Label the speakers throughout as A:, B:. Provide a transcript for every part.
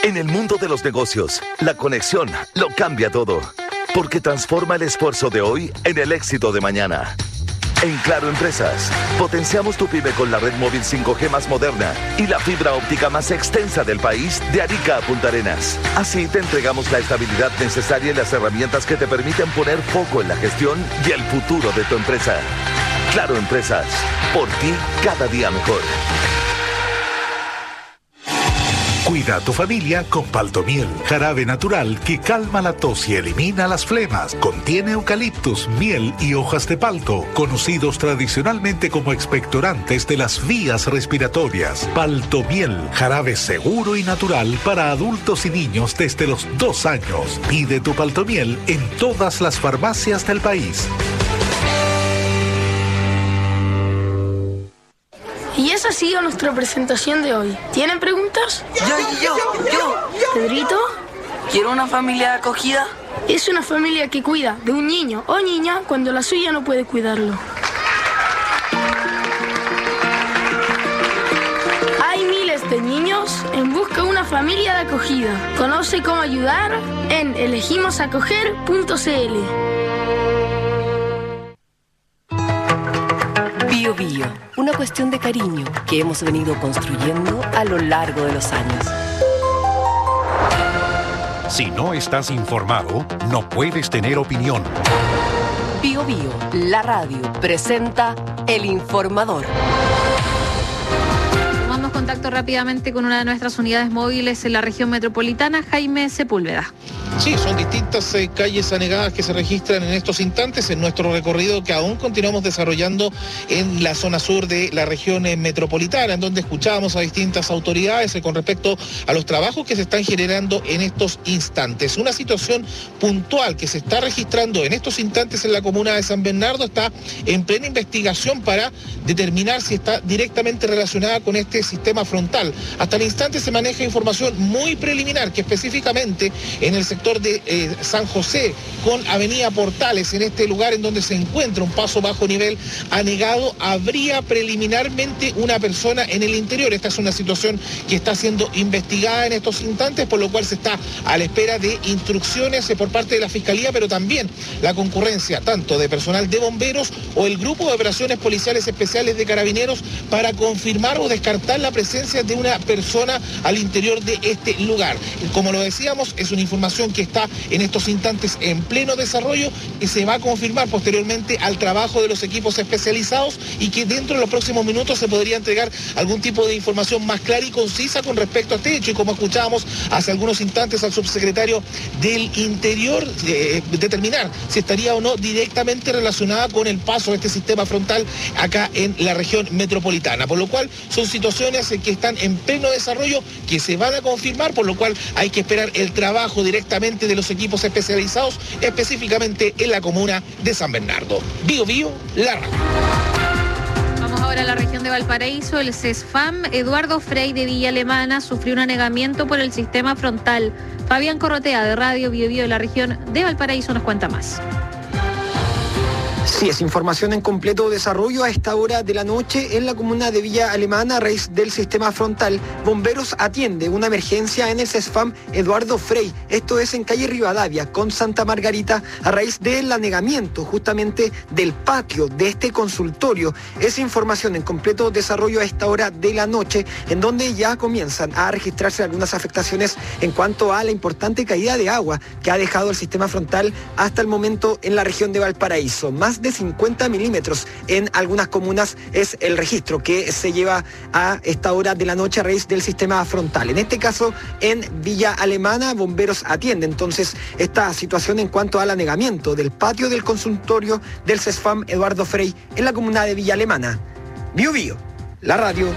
A: En el mundo de los negocios, la conexión lo cambia todo, porque transforma el esfuerzo de hoy en el éxito de mañana. En Claro Empresas, potenciamos tu pyme con la red móvil 5G más moderna y la fibra óptica más extensa del país, de Arica a Punta Arenas. Así te entregamos la estabilidad necesaria y las herramientas que te permiten poner foco en la gestión y el futuro de tu empresa. Claro Empresas, por ti cada día mejor.
B: Cuida a tu familia con Paltomiel, jarabe natural que calma la tos y elimina las flemas. Contiene eucaliptus, miel y hojas de palto, conocidos tradicionalmente como expectorantes de las vías respiratorias. Paltomiel, jarabe seguro y natural para adultos y niños desde los 2 años. Pide tu Paltomiel en todas las farmacias del país.
C: Y esa ha sido nuestra presentación de hoy. ¿Tienen preguntas?
D: Yo.
C: ¿Pedrito?
D: ¿Quiero una familia acogida?
C: Es una familia que cuida de un niño o niña cuando la suya no puede cuidarlo. Hay miles de niños en busca de una familia de acogida. Conoce cómo ayudar en elegimosacoger.cl.
E: Bio Bio, una cuestión de cariño que hemos venido construyendo a lo largo de los años.
F: Si no estás informado, no puedes tener opinión.
E: Bio Bio, la radio, presenta El Informador.
G: Tomamos contacto rápidamente con una de nuestras unidades móviles en la región metropolitana, Jaime Sepúlveda.
H: Sí, son distintas calles anegadas que se registran en estos instantes en nuestro recorrido que aún continuamos desarrollando en la zona sur de la región metropolitana, en donde escuchábamos a distintas autoridades con respecto a los trabajos que se están generando en estos instantes. Una situación puntual que se está registrando en estos instantes en la comuna de San Bernardo está en plena investigación para determinar si está directamente relacionada con este sistema frontal. Hasta el instante se maneja información muy preliminar que específicamente en el sector de San José con Avenida Portales, en este lugar en donde se encuentra un paso bajo nivel anegado, habría preliminarmente una persona en el interior. Esta es una situación que está siendo investigada en estos instantes, por lo cual se está a la espera de instrucciones por parte de la Fiscalía, pero también la concurrencia tanto de personal de bomberos o el Grupo de Operaciones Policiales Especiales de Carabineros para confirmar o descartar la presencia de una persona al interior de este lugar. Como lo decíamos, es una información que está en estos instantes en pleno desarrollo y se va a confirmar posteriormente al trabajo de los equipos especializados y que dentro de los próximos minutos se podría entregar algún tipo de información más clara y concisa con respecto a este hecho. Y como escuchábamos hace algunos instantes al subsecretario del Interior, determinar si estaría o no directamente relacionada con el paso de este sistema frontal acá en la región metropolitana. Por lo cual son situaciones que están en pleno desarrollo, que se van a confirmar, por lo cual hay que esperar el trabajo directamente de los equipos especializados, específicamente en la comuna de San Bernardo. Bio Bio, la radio.
G: Vamos ahora a la región de Valparaíso. El CESFAM Eduardo Frei de Villa Alemana sufrió un anegamiento por el sistema frontal. Fabián Corrotea de Radio Bio Bio de la región de Valparaíso nos cuenta más.
I: Sí, es información en completo desarrollo a esta hora de la noche en la comuna de Villa Alemana, a raíz del sistema frontal. Bomberos atiende una emergencia en el CESFAM Eduardo Frei. Esto es en calle Rivadavia con Santa Margarita, a raíz del anegamiento justamente del patio de este consultorio. Es información en completo desarrollo a esta hora de la noche, en donde ya comienzan a registrarse algunas afectaciones en cuanto a la importante caída de agua que ha dejado el sistema frontal hasta el momento en la región de Valparaíso. Más de 50 milímetros en algunas comunas es el registro que se lleva a esta hora de la noche a raíz del sistema frontal. En este caso, en Villa Alemana, bomberos atienden entonces esta situación en cuanto al anegamiento del patio del consultorio del CESFAM Eduardo Frei en la comuna de Villa Alemana. Bio Bio, la radio.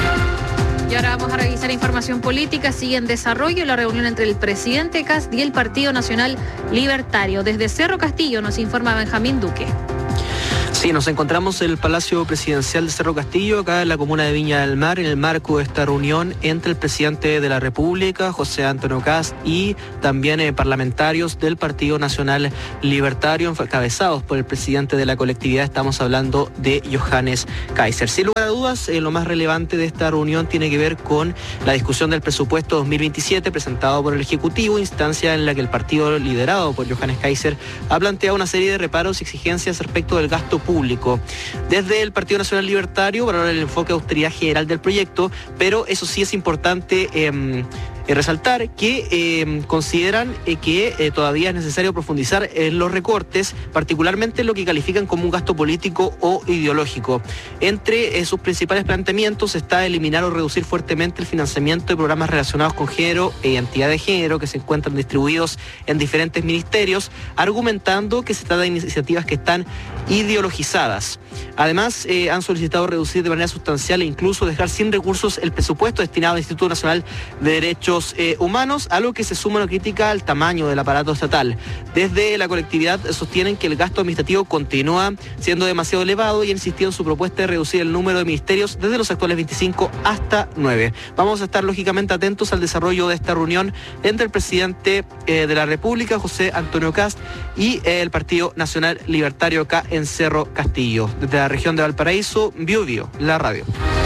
G: Y ahora vamos a revisar información política. Sigue en desarrollo la reunión entre el presidente Kast y el Partido Nacional Libertario. Desde Cerro Castillo nos informa Benjamín Duque.
J: Sí, nos encontramos en el Palacio Presidencial de Cerro Castillo, acá en la comuna de Viña del Mar, en el marco de esta reunión entre el presidente de la República, José Antonio Kast, y también parlamentarios del Partido Nacional Libertario, encabezados por el presidente de la colectividad. Estamos hablando de Johannes Kaiser. Sin lugar a dudas, lo más relevante de esta reunión tiene que ver con la discusión del presupuesto 2027 presentado por el Ejecutivo, instancia en la que el partido liderado por Johannes Kaiser ha planteado una serie de reparos y exigencias respecto del gasto público. Desde el Partido Nacional Libertario valoran el enfoque de austeridad general del proyecto, pero eso sí es importante resaltar que consideran que todavía es necesario profundizar en los recortes, particularmente en lo que califican como un gasto político o ideológico. Entre sus principales planteamientos está eliminar o reducir fuertemente el financiamiento de programas relacionados con género e identidad de género que se encuentran distribuidos en diferentes ministerios, argumentando que se trata de iniciativas que están ideologizadas. Además, han solicitado reducir de manera sustancial e incluso dejar sin recursos el presupuesto destinado al Instituto Nacional de Derechos Humanos, algo que se suma a la crítica al tamaño del aparato estatal. Desde la colectividad sostienen que el gasto administrativo continúa siendo demasiado elevado y han insistido en su propuesta de reducir el número de ministerios desde los actuales 25 hasta 9. Vamos a estar lógicamente atentos al desarrollo de esta reunión entre el presidente de la República, José Antonio Kast, y el Partido Nacional Libertario acá en Cerro Castillo. Desde la región de Valparaíso, Biobío, la radio.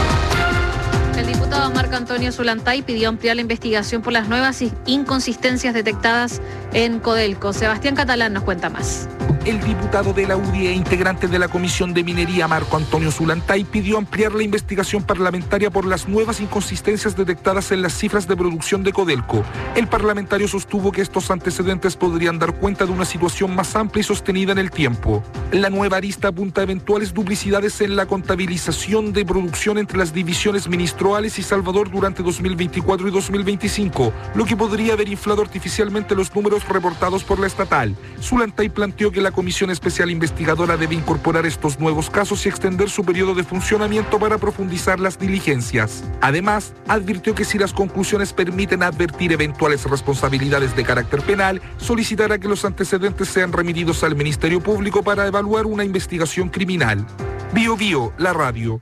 G: El diputado Marco Antonio Zulantay pidió ampliar la investigación por las nuevas inconsistencias detectadas en Codelco. Sebastián Catalán nos cuenta más.
K: El diputado de la UDI e integrante de la Comisión de Minería, Marco Antonio Zulantay, pidió ampliar la investigación parlamentaria por las nuevas inconsistencias detectadas en las cifras de producción de Codelco. El parlamentario sostuvo que estos antecedentes podrían dar cuenta de una situación más amplia y sostenida en el tiempo. La nueva arista apunta a eventuales duplicidades en la contabilización de producción entre las divisiones Ministroales y Salvador durante 2024 y 2025, lo que podría haber inflado artificialmente los números reportados por la estatal. Zulantay planteó que la Comisión Especial Investigadora debe incorporar estos nuevos casos y extender su periodo de funcionamiento para profundizar las diligencias. Además, advirtió que si las conclusiones permiten advertir eventuales responsabilidades de carácter penal, solicitará que los antecedentes sean remitidos al Ministerio Público para evaluar una investigación criminal. Biobío, la radio.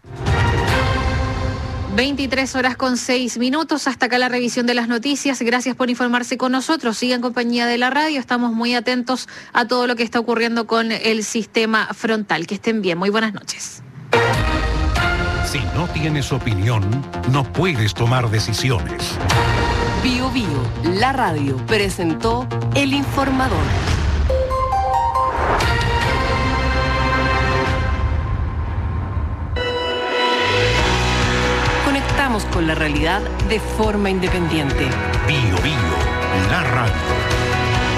G: 23:06. Hasta acá la revisión de las noticias. Gracias por informarse con nosotros. Siga en compañía de la radio. Estamos muy atentos a todo lo que está ocurriendo con el sistema frontal. Que estén bien. Muy buenas noches.
F: Si no tienes opinión, no puedes tomar decisiones.
E: Biobío, la radio, presentó El Informador. Con la realidad de forma independiente.
F: Biobío, la radio.